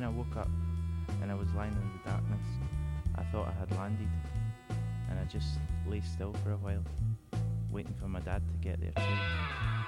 I woke up and I was lying in the darkness, I thought I had landed, and I just lay still for a while, waiting for my dad to get there too.